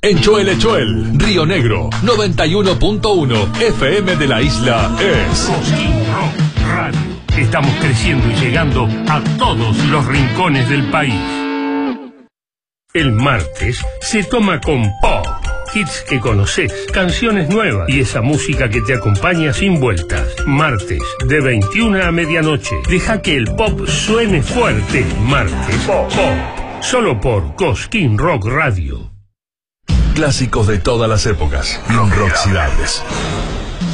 En Choel, Río Negro, 91.1 FM de la isla es Cosquín Rock Radio. Estamos creciendo y llegando a todos los rincones del país. El martes se toma con pop. Hits que conoces, canciones nuevas y esa música que te acompaña sin vueltas. Martes, de 21 a medianoche. Deja que el pop suene fuerte. Martes, pop. Solo por Cosquín Rock Radio. clásicos de todas las épocas, inoxidables.